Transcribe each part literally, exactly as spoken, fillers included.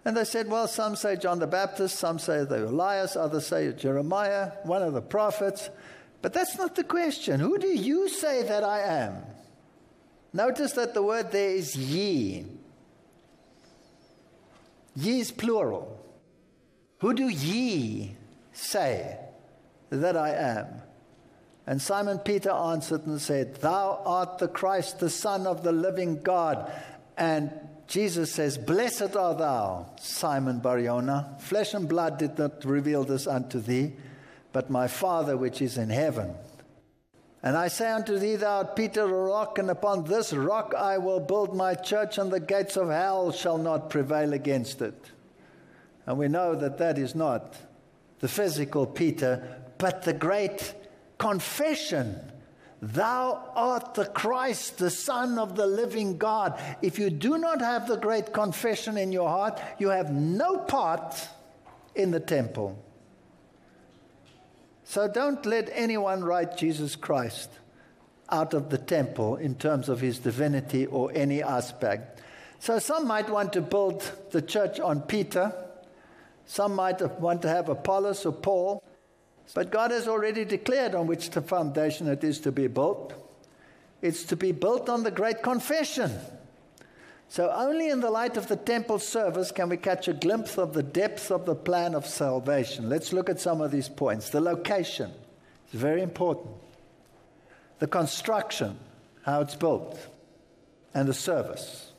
And they said, well, some say John the Baptist, some say they're Elias, others say Jeremiah, one of the prophets. But that's not the question. Who do you say that I am? Notice that the word there is ye. Ye is plural. Who do ye say that I am? And Simon Peter answered and said, thou art the Christ, the Son of the living God. And Jesus says, blessed art thou, Simon Bar-Jonah. Flesh and blood did not reveal this unto thee, but my Father which is in heaven. And I say unto thee, thou art Peter, a rock, and upon this rock I will build my church, and the gates of hell shall not prevail against it. And we know that that is not the physical Peter, but the great confession. Thou art the Christ, the Son of the living God. If you do not have the great confession in your heart, you have no part in the temple. So don't let anyone write Jesus Christ out of the temple in terms of his divinity or any aspect. So some might want to build the church on Peter. Some might want to have Apollos or Paul. But God has already declared on which the foundation it is to be built. It's to be built on the great confession. So only in the light of the temple service can we catch a glimpse of the depth of the plan of salvation. Let's look at some of these points. The location is very important. The construction, how it's built, and the service.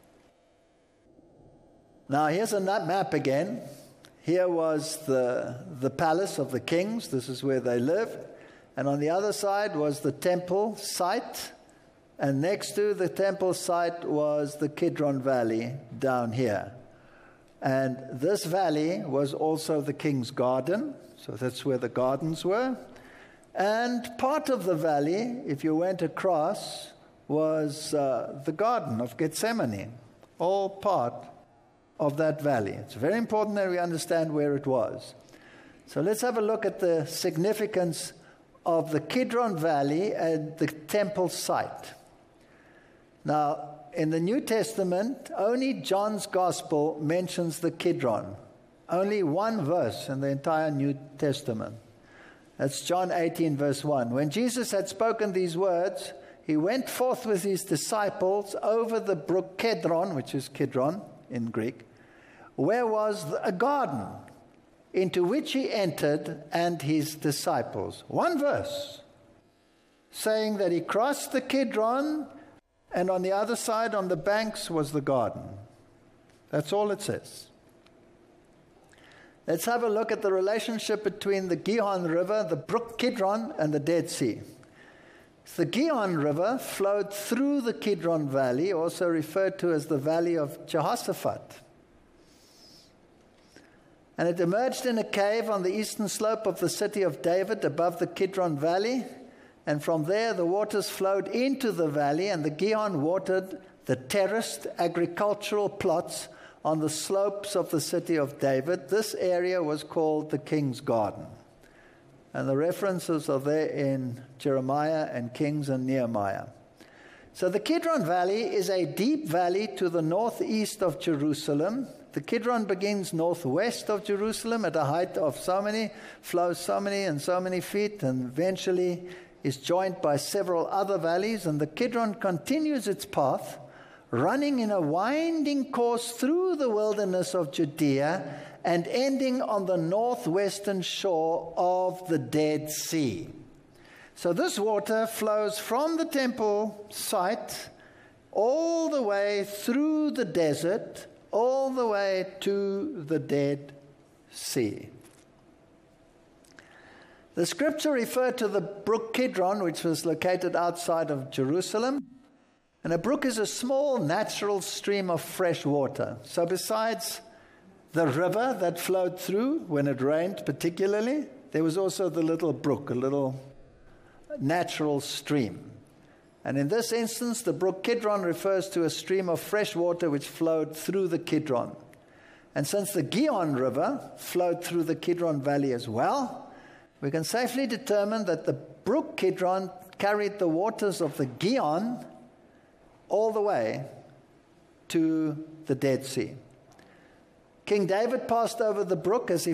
Now here's a map again. Here was the, the palace of the kings. This is where they lived. And on the other side was the temple site. And next to the temple site was the Kidron Valley down here. And this valley was also the king's garden. So that's where the gardens were. And part of the valley, if you went across, was uh, the Garden of Gethsemane. All part of that valley. It's very important that we understand where it was. So let's have a look at the significance of the Kidron Valley and the temple site. Now, in the New Testament, only John's Gospel mentions the Kidron. Only one verse in the entire New Testament. That's John eighteen, verse one. When Jesus had spoken these words, he went forth with his disciples over the brook Kedron, which is Kidron in Greek, where was a garden, into which he entered and his disciples. One verse, saying that he crossed the Kidron, and on the other side, on the banks, was the garden. That's all it says. Let's have a look at the relationship between the Gihon River, the brook Kidron, and the Dead Sea. The Gihon River flowed through the Kidron Valley, also referred to as the Valley of Jehoshaphat. And it emerged in a cave on the eastern slope of the city of David above the Kidron Valley. And from there the waters flowed into the valley, and the Gihon watered the terraced agricultural plots on the slopes of the city of David. This area was called the King's Garden. And the references are there in Jeremiah and Kings and Nehemiah. So the Kidron Valley is a deep valley to the northeast of Jerusalem. The Kidron begins northwest of Jerusalem at a height of so many, flows so many and so many feet, and eventually is joined by several other valleys. And the Kidron continues its path, running in a winding course through the wilderness of Judea and ending on the northwestern shore of the Dead Sea. So this water flows from the temple site all the way through the desert, all the way to the Dead Sea. The scripture referred to the brook Kidron, which was located outside of Jerusalem. And a brook is a small natural stream of fresh water. So besides the river that flowed through when it rained particularly, there was also the little brook, a little natural stream. And in this instance, the brook Kidron refers to a stream of fresh water which flowed through the Kidron. And since the Gihon River flowed through the Kidron Valley as well, we can safely determine that the brook Kidron carried the waters of the Gihon all the way to the Dead Sea. King David passed over the brook as he